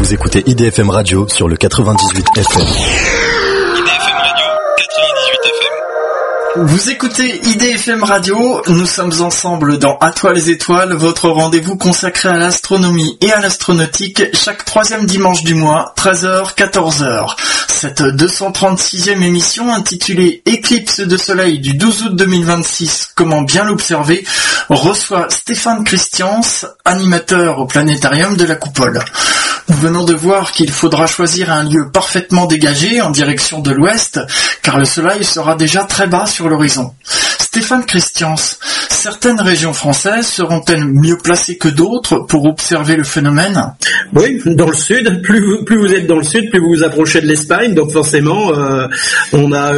Vous écoutez IDFM Radio sur le 98 FM. IDFM Radio, 98 FM. Vous écoutez IDFM Radio, nous sommes ensemble dans À toi les étoiles, votre rendez-vous consacré à l'astronomie et à l'astronautique chaque troisième dimanche du mois, 13h, 14h. Cette 236e émission intitulée Éclipse de soleil du 12 août 2026, comment bien l'observer, reçoit Stéphane Christians, animateur au planétarium de la Coupole. Nous venons de voir qu'il faudra choisir un lieu parfaitement dégagé en direction de l'ouest, car le soleil sera déjà très bas sur l'horizon. Stéphane Christians, certaines régions françaises seront-elles mieux placées que d'autres pour observer le phénomène ? Oui, dans le sud, plus vous êtes dans le sud, plus vous vous approchez de l'Espagne, donc forcément, on a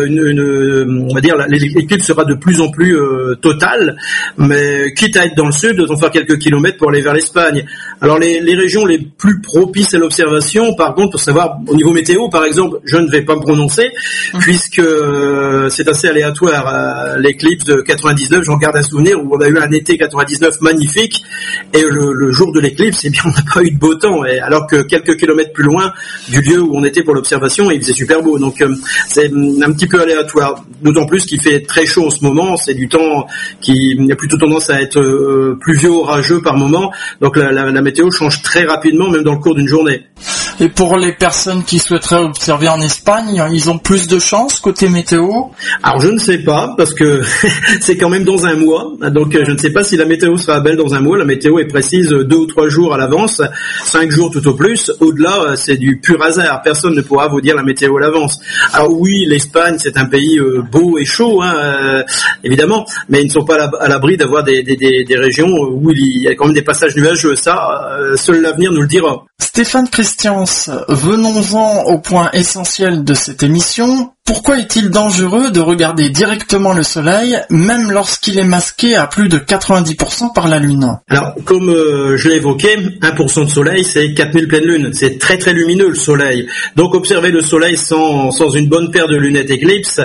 on va dire, l'éclipse sera de plus en plus totale, mais quitte à être dans le sud, autant faire quelques kilomètres pour aller vers l'Espagne. Alors les régions les plus propices à l'observation, par contre, pour savoir au niveau météo, par exemple, je ne vais pas me prononcer, puisque c'est assez aléatoire. L'éclipse de 99, j'en garde un souvenir où on a eu un été 99 magnifique, et le jour de l'éclipse, eh bien, on n'a pas eu de beau temps, et alors que quelques kilomètres plus loin du lieu où on était pour l'observation, il faisait super beau. Donc c'est un petit peu aléatoire, d'autant plus qu'il fait très chaud en ce moment. C'est du temps qui a plutôt tendance à être pluvieux, orageux par moment, donc la météo change très rapidement, même dans le cours d'une journée. Et pour les personnes qui souhaiteraient observer en Espagne, ils ont plus de chance côté météo ? Alors je ne sais pas, parce que c'est quand même dans un mois, donc je ne sais pas si la météo sera belle dans un mois. La météo est précise 2 ou 3 jours à l'avance, 5 jours tout au plus. Au-delà, c'est du pur hasard, personne ne pourra vous dire la météo à l'avance. Alors oui, l'Espagne, c'est un pays beau et chaud, évidemment, mais ils ne sont pas à l'abri d'avoir des régions où il y a quand même des passages nuageux. Ça, seul l'avenir nous le dira. Stéphane Christians, venons-en au point essentiel de cette émission. Pourquoi est-il dangereux de regarder directement le soleil, même lorsqu'il est masqué à plus de 90% par la Lune ? Alors, comme je l'ai évoqué, 1% de soleil, c'est 4000 pleines lunes. C'est très très lumineux le soleil. Donc observer le soleil sans une bonne paire de lunettes éclipse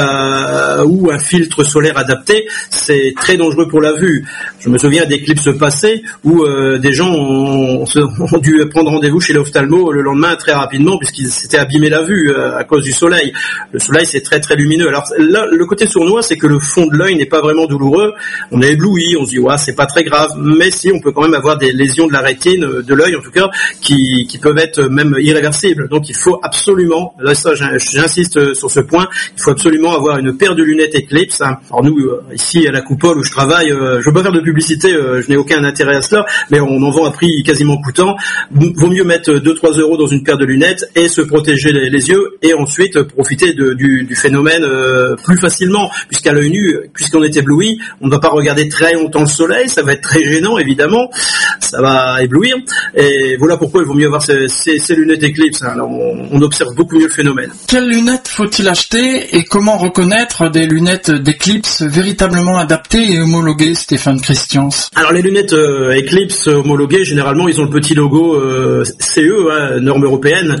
ou un filtre solaire adapté, c'est très dangereux pour la vue. Je me souviens d'éclipses passées où des gens ont dû prendre rendez-vous chez l'ophtalmo le lendemain très rapidement puisqu'ils s'étaient abîmés la vue à cause du soleil. Le soleil, c'est très très lumineux. Alors là, le côté sournois, c'est que le fond de l'œil n'est pas vraiment douloureux. On est ébloui, on se dit ouais, c'est pas très grave, mais si on peut quand même avoir des lésions de la rétine, de l'œil en tout cas, qui peuvent être même irréversibles. Donc il faut absolument, là ça j'insiste sur ce point, il faut absolument avoir une paire de lunettes éclipse. Alors nous ici à la Coupole où je travaille, je veux pas faire de publicité, je n'ai aucun intérêt à cela, mais on en vend à prix quasiment coûtant. Vaut mieux mettre 2-3 euros dans une paire de lunettes et se protéger les yeux et ensuite profiter du phénomène plus facilement, puisqu'à l'œil nu, puisqu'on est ébloui, on ne va pas regarder très longtemps le soleil, ça va être très gênant évidemment, ça va éblouir, et voilà pourquoi il vaut mieux avoir ces lunettes éclipse. Alors on observe beaucoup mieux le phénomène. Quelles lunettes faut-il acheter et comment reconnaître des lunettes d'éclipse véritablement adaptées et homologuées, Stéphane Christians ? Alors les lunettes éclipse homologuées, généralement ils ont le petit logo CE, norme européenne,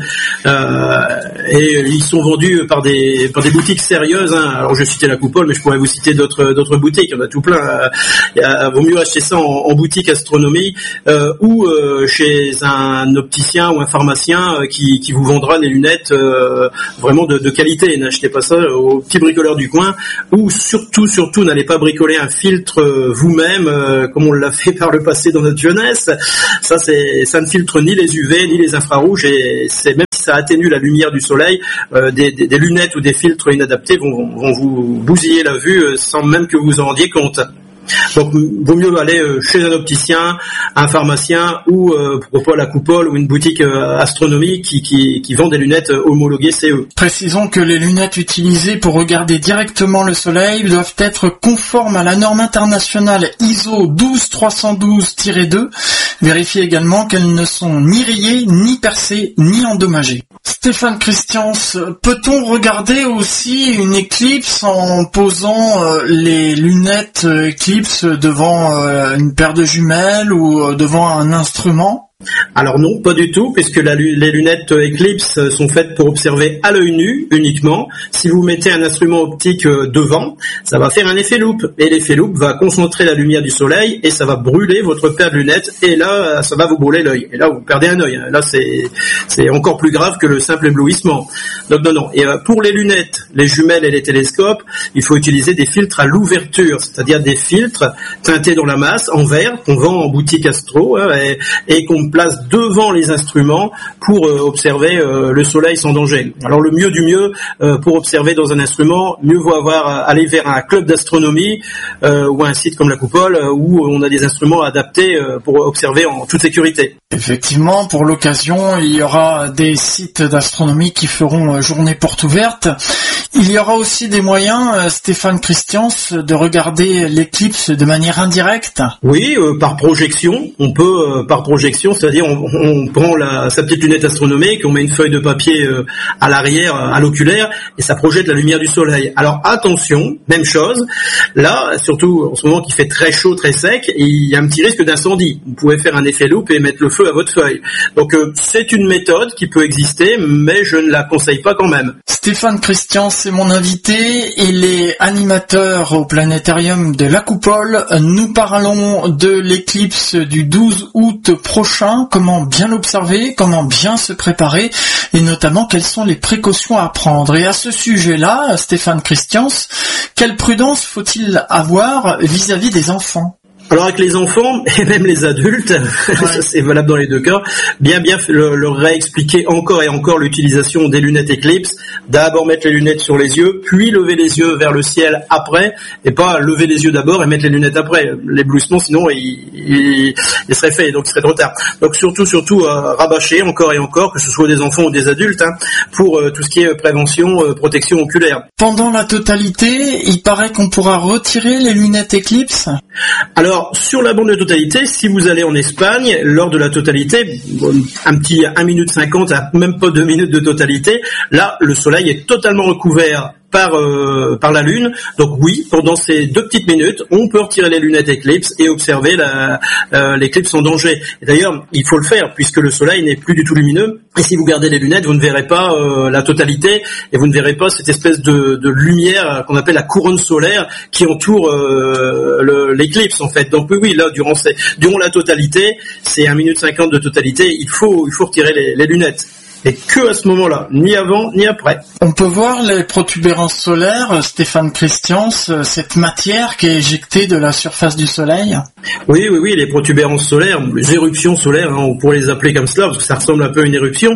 et ils sont vendus par des boutiques sérieuses. Alors je citais la Coupole, mais je pourrais vous citer d'autres boutiques. Il y en a tout plein. Vaut mieux acheter ça en boutique astronomie ou chez un opticien ou un pharmacien qui vous vendra les lunettes vraiment de qualité. N'achetez pas ça au petit bricoleur du coin. Ou surtout n'allez pas bricoler un filtre vous-même comme on l'a fait par le passé dans notre jeunesse. Ça ne filtre ni les UV ni les infrarouges, et c'est même si ça atténue la lumière du soleil, des lunettes ou des filtres inadaptés vont vous bousiller la vue sans même que vous vous en rendiez compte. Donc, vaut mieux aller chez un opticien, un pharmacien ou pourquoi pas la Coupole ou une boutique astronomie qui vend des lunettes homologuées CE. Précisons que les lunettes utilisées pour regarder directement le soleil doivent être conformes à la norme internationale ISO 12312-2. Vérifiez également qu'elles ne sont ni rayées, ni percées, ni endommagées. Stéphane Christians, peut-on regarder aussi une éclipse en posant les lunettes éclipse devant une paire de jumelles ou devant un instrument ? Alors non, pas du tout, puisque les lunettes Eclipse sont faites pour observer à l'œil nu uniquement. Si vous mettez un instrument optique devant, ça va faire un effet loupe, et l'effet loupe va concentrer la lumière du soleil et ça va brûler votre paire de lunettes, et là ça va vous brûler l'œil, et là vous perdez un œil. Là c'est encore plus grave que le simple éblouissement. Donc non. Et pour les lunettes, les jumelles et les télescopes, il faut utiliser des filtres à l'ouverture, c'est-à-dire des filtres teintés dans la masse en verre qu'on vend en boutique Astro, et qu'on place devant les instruments pour observer le soleil sans danger. Alors le mieux du mieux, pour observer dans un instrument, mieux vaut aller vers un club d'astronomie ou un site comme la Coupole où on a des instruments adaptés pour observer en toute sécurité. Effectivement, pour l'occasion, il y aura des sites d'astronomie qui feront journée porte ouverte. Il y aura aussi des moyens, Stéphane Christians, de regarder l'éclipse de manière indirecte. Oui, par projection. On peut, par projection, c'est-à-dire on prend sa petite lunette astronomique, on met une feuille de papier à l'arrière, à l'oculaire, et ça projette la lumière du soleil. Alors attention, même chose. Là, surtout en ce moment qui fait très chaud, très sec, il y a un petit risque d'incendie. Vous pouvez faire un effet loupe et mettre le feu à votre feuille. Donc c'est une méthode qui peut exister, mais je ne la conseille pas quand même. Stéphane Christians est mon invité, il est animateur au planétarium de la Coupole. Nous parlons de l'éclipse du 12 août prochain, comment bien l'observer, comment bien se préparer, et notamment quelles sont les précautions à prendre. Et à ce sujet-là, Stéphane Christians, quelle prudence faut-il avoir vis-à-vis des enfants ? Alors avec les enfants et même les adultes, ça c'est valable dans les deux cas, bien leur réexpliquer encore et encore l'utilisation des lunettes Eclipse. D'abord mettre les lunettes sur les yeux, puis lever les yeux vers le ciel après, et pas lever les yeux d'abord et mettre les lunettes après. L'éblouissement sinon il serait fait, donc il serait trop tard. Donc surtout rabâcher encore et encore, que ce soit des enfants ou des adultes, pour tout ce qui est prévention, protection oculaire. Pendant la totalité, il paraît qu'on pourra retirer les lunettes Eclipse. Alors, sur la bande de totalité, si vous allez en Espagne, lors de la totalité, un petit 1 minute 50, même pas 2 minutes de totalité, là, le soleil est totalement recouvert par la Lune. Donc oui, pendant ces 2 petites minutes, on peut retirer les lunettes Eclipse et observer l'éclipse en danger. Et d'ailleurs, il faut le faire puisque le soleil n'est plus du tout lumineux. Et si vous gardez les lunettes, vous ne verrez pas la totalité et vous ne verrez pas cette espèce de lumière qu'on appelle la couronne solaire qui entoure l'éclipse en fait. Donc oui, là, durant la totalité, c'est 1 minute 50 de totalité, il faut retirer les lunettes. Et que à ce moment-là, ni avant ni après. On peut voir les protubérances solaires, Stéphane Christians, cette matière qui est éjectée de la surface du soleil. Oui, les protubérances solaires, les éruptions solaires, on pourrait les appeler comme cela, parce que ça ressemble un peu à une éruption.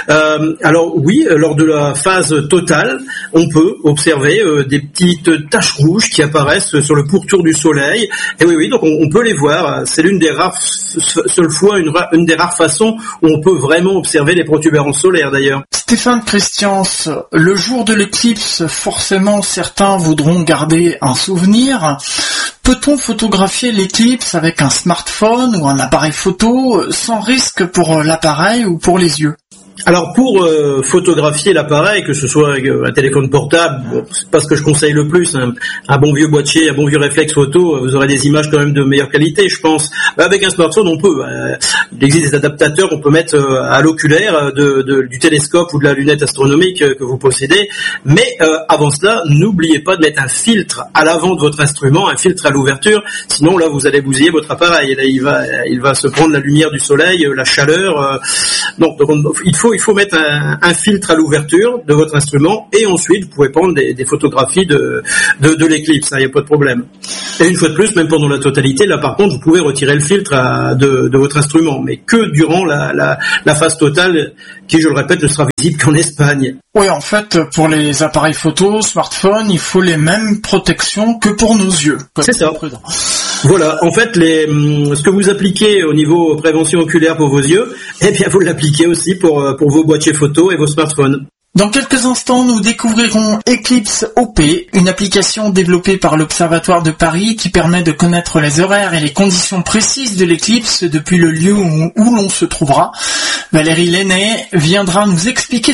Alors oui, lors de la phase totale, on peut observer des petites taches rouges qui apparaissent sur le pourtour du soleil. Et oui, donc on peut les voir. C'est l'une des rares fois, une des rares façons où on peut vraiment observer les protubérances solaire d'ailleurs. Stéphane Christians, le jour de l'éclipse, forcément certains voudront garder un souvenir. Peut-on photographier l'éclipse avec un smartphone ou un appareil photo sans risque pour l'appareil ou pour les yeux ? Alors pour photographier l'appareil, que ce soit avec un téléphone portable, c'est pas ce que je conseille le plus. Un bon vieux boîtier, un bon vieux réflexe photo, vous aurez des images quand même de meilleure qualité, je pense. Avec un smartphone, on peut. Il existe des adaptateurs qu'on peut mettre à l'oculaire du télescope ou de la lunette astronomique que vous possédez. Mais avant cela, n'oubliez pas de mettre un filtre à l'avant de votre instrument, un filtre à l'ouverture. Sinon là, vous allez bousiller votre appareil. Et là, il va se prendre la lumière du soleil, la chaleur. Donc il faut mettre un filtre à l'ouverture de votre instrument et ensuite vous pouvez prendre des photographies de l'éclipse, il n'y a pas de problème. Et une fois de plus, même pendant la totalité, là par contre vous pouvez retirer le filtre de votre instrument, mais que durant la phase totale qui, je le répète, ne sera visible qu'en Espagne. Oui, en fait, pour les appareils photo, smartphones, il faut les mêmes protections que pour nos yeux. C'est ça. Voilà, en fait, ce que vous appliquez au niveau prévention oculaire pour vos yeux, eh bien, vous l'appliquez aussi pour vos boîtiers photo et vos smartphones. Dans quelques instants, nous découvrirons Eclipse OP, une application développée par l'Observatoire de Paris qui permet de connaître les horaires et les conditions précises de l'éclipse depuis le lieu où l'on se trouvera. Valérie Lenné viendra nous expliquer